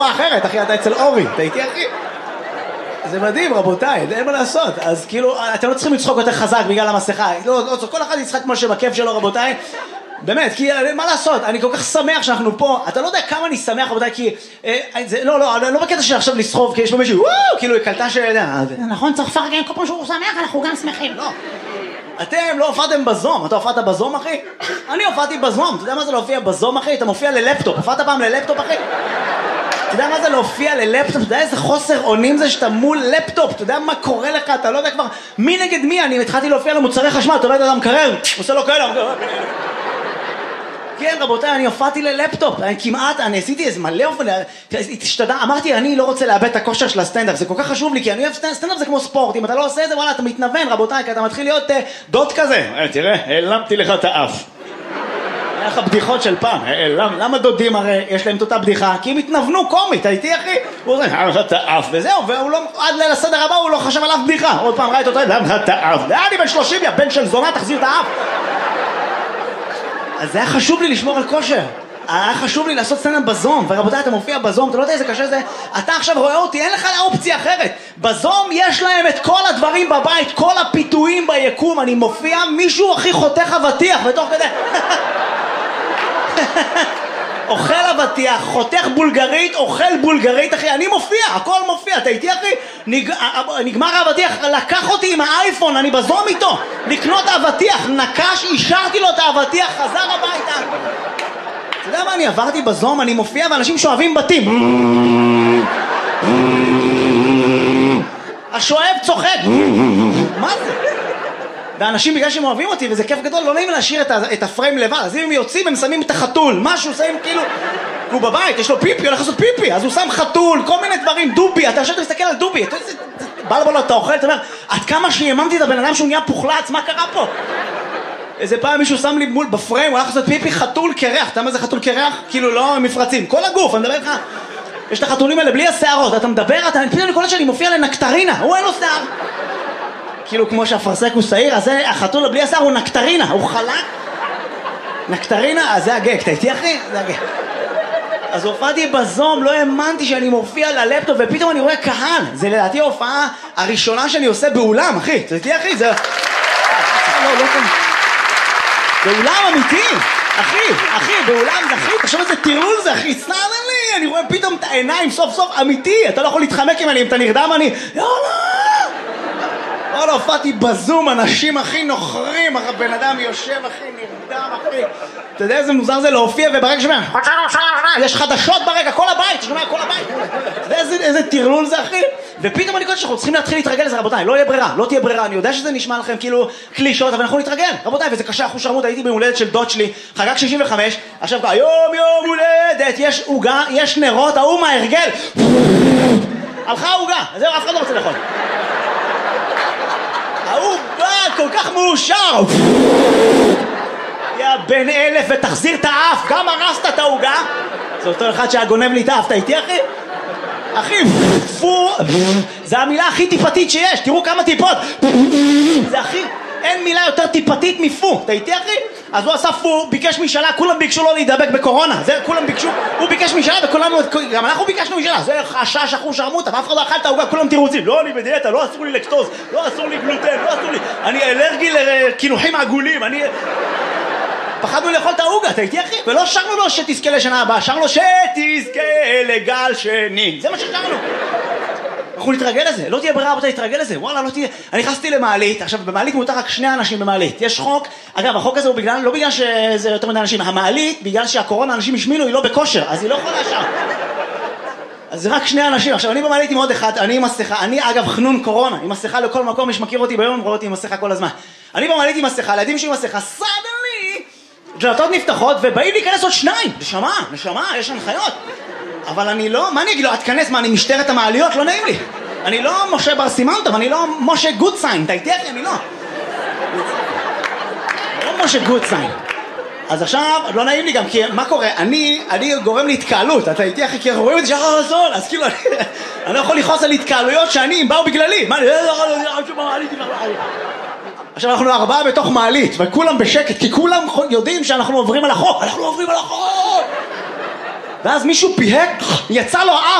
אחרת, אחי, אתה אצל אורי, אתה איתי אחי? זה מדהים רבותיי, אין מה לעשות. אז כאילו, אתם לא צריכים לצחוק יותר חזק בגלל המסכה. לא, כל אחד יצחק כמו שבכיף שלו רבותיי. באמת, כי מה לעשות, אני כל כך שמח שאנחנו פה. אתה לא יודע כמה אני שמח רבותיי, כי לא בקטע של עכשיו לסחוב, כי יש פה מישהו, כאילו היא קלטה נכון, צריך לפרגן, כל פעם שהוא שמח אנחנו גם שמחים. לא, אתם לא הופעתם בזום. אתה הופעת בזום אחי? אני הופעתי בזום. אתה יודע מה זה להופיע בזום אחי? אתה מופיע ללפטופ. הופעת פעם ללפטופ אחי? אתה יודע מה זה להופיע ללפטופ? אתה יודע איזה חוסר אונים זה שאתה מול לפטופ? אתה יודע מה קורה לך? אתה לא יודע כבר מי נגד מי. אני התחלתי להופיע למוצרי חשמל. אתה לא יודע, אתה מקרר, עושה לו כאלה. כן רבותיי, אני הופעתי ללפטופ. אני עשיתי איזה מלא אופן. אמרתי, אני לא רוצה לאבד את הכושר של הסטנדאפ. זה כל כך חשוב לי, כי אני אוהב סטנדאפ, זה כמו ספורט. אם אתה לא עושה את זה, וואלה, אתה מתנוון רבותיי, כי אתה מתחיל להיות דוד כזה. תראה, העלמתי לך את האף. היה לך בדיחות של פעם. למה דודים הרי יש להם את אותה בדיחה? כי הם התנוונו קומית, הייתי אחי? הוא עושה, היה לך את האף, וזהו, עד ליל הסדר הבא הוא לא חשב על אף בדיחה. עוד פעם ראית אותו, למה לך את האף? אני בן 30, יא בן של זונה, תחזיר את האף. אז זה היה חשוב לי לשמור על כושר. היה חשוב לי לעשות סטנדאפ בזום. ורבותיי, אתה מופיע בזום, אתה לא יודע איזה קשה זה. אתה עכשיו רואה אותי, אין לך אופציה אחרת. בזום יש להם את כל הדברים בבית, כל הפיתויים ביקום. אני מופיע, מישהו הכי חותך אבטיח, ותוך כדי אוכל אבטיח, חותך בולגרית, אוכל בולגרית, אחי, אני מופיע, הכל מופיע, אתה איתי אחי? נגמר האבטיח, לקח אותי עם האייפון, אני בזום איתו, לקנות האבטיח, נקש, אישרתי לו את האבטיח, חזר הביתה. אתה יודע מה, אני עברתי בזום, אני מופיע ואנשים שואבים בתים. השואב צוחק. מה זה? ואנשים בגלל שהם אוהבים אותי, וזה כיף גדול, לא נעים להשאיר את הפריים לבד. אז אם הם יוצאים, הם שמים את החתול, משהו, שמים כאילו, הוא בבית, יש לו פיפי, הולך לעשות פיפי, אז הוא שם חתול, כל מיני דברים, דובי, אתה עכשיו מסתכל על דובי, בלבול אתה אוכל, אתה אומר, עד כמה שיממתי את הבן אדם שהוא נהיה פוחלץ, מה קרה פה? איזה פעם מישהו שם לי מול בפריים, הוא הולך לעשות פיפי, חתול קרח, אתה יודע מה זה חתול קרח? כאילו לא מפרצים, כל הגוף, אני מדבר איתך, יש את החתולים האלה בלי השערות, אתה מדבר, פתאום אני קולט שאני מופיע לנקטרינה, הוא אין לו שיער. כאילו כמו שהפרסק הוא שעיר, אז החתול בלי השיער הוא נקטרינה, הוא חלק. נקטרינה, אז זה הגג, אתה איתי אחי? זה הגג. אז הופעתי בזום, לא האמנתי שאני מופיע ללפטופ, ופתאום אני רואה קהל. זה לדעתי ההופעה הראשונה שאני עושה באולם, אחי. אתה איתי אחי? זה... לא כאן. באולם אמיתי, אחי, באולם זה אחי, תחשוב איזה טירול זה, אחי, סנן לי, אני רואה פתאום את העיניים סוף סוף אמיתי, אתה לא יכול להתחמק ממני, אם אתה נרדם אני... לא, הופעתי בזום, אנשים הכי נוחרים, הבן אדם יושב הכי נרדם אחי. אתה יודע איזה מוזר זה להופיע וברגע שומע יש חדשות ברגע, כל הבית, שומע כל הבית. אתה יודע איזה טרלול זה אחי? ופתאום אני קודם שאנחנו צריכים להתחיל להתרגל לזה רבותיי, לא תהיה ברירה, אני יודע שזה נשמע לכם כאילו קלישות, אבל אנחנו נתרגל רבותיי, וזה קשה, אחוז שרמות, הייתי בהולדת של דוד שלי, חגג 65, עכשיו יום הולדת, יש עוגה, יש נרות, ההוא מההרגל הלכה העוגה, זהו, אף אחד לא רוצה לאכול. הוא בא כל כך מאושר, יא בן 1000 ותחזיר את האף, גם הרסת את ההוגה. זה אותו אחד שהיה גונב לי את האף, אתה איתי אחי? אחי, פו, זה המילה הכי טיפתית שיש, תראו כמה טיפות. זה הכי, אין מילה יותר טיפתית מפו, אתה איתי אחי? אז הוא עשה פו, ביקש משאלה, כולם ביקשו לו להידבק בקורונה, זה כולם ביקשו, הוא ביקש משאלה וכולנו, גם אנחנו ביקשנו משאלה, זה חשש אחוז שרמוטה, ואף אחד לא אכל את ההוגה, כולם תירוצים, לא אני בדיאטה, לא אסור לי לקטוז, לא אסור לי גלוטן, לא אסור לי, אני אלרגי לקינוחים עגולים, אני... פחדנו לאכול את ההוגה, אתה איתי אחי? ולא שרנו לו שתזכה לשנה הבאה, שרנו לו שתזכה לגל שני, זה מה ששרנו. אנחנו נתרגל לזה, לא תהיה ברירה, אתה נתרגל לזה, וואלה, לא תהיה... אני נכנסתי למעלית, עכשיו במעלית מותר רק 2 אנשים במעלית, יש חוק, אגב, החוק הזה הוא בגלל, לא בגלל שזה יותר מדי אנשים, המעלית, בגלל שהקורונה אנשים השמינו, היא לא בכושר, אז היא לא יכולה שם. אז זה רק 2 אנשים, עכשיו אני במעלית עם עוד אחד, אני עם מסכה, אני אגב חנון קורונה, עם מסכה לכל מקום, מי שמכיר אותי ביום, רואה אותי עם מסכה כל הזמן. אני במעלית עם מסכה, לידים שלי עם מסכה, סדלי, דלתות נפתחות ובאים להיכנס עוד 2, נשמה, יש הנחיות. אבל אני לא, מה אני אגיד לו, תכנס, מה אני משטרת המעליות, לא נעים לי. אני לא משה בר סימנטוב, אני לא משה גודסיין, אתה איתי אחי, אני לא משה גודסיין. אז עכשיו, לא נעים לי גם, כי מה קורה, אני גורם להתקהלות, אתה איתי אחי, כי רואים את זה שחר רזון, אז כאילו, אני לא יכול לכעוס על התקהלויות שאני, הם באו בגללי, מה, עכשיו אנחנו 4 בתוך מעלית, וכולם בשקט, כי כולם יודעים שאנחנו עוברים על החוק, ואז מישהו פיהק, יצא לו האף.